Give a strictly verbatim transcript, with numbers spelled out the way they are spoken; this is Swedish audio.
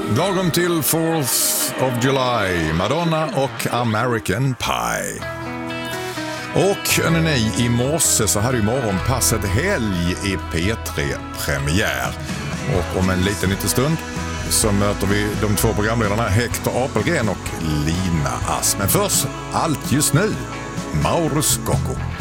Lagom till fourth of July, Madonna och American Pie. Och ni, i morse så hade ju morgonpasset helg i P tre-premiär. Och om en liten liten stund så möter vi de två programledarna Hector Apelgren och Lina Ass. Men först, allt just nu, Mauro Scocco.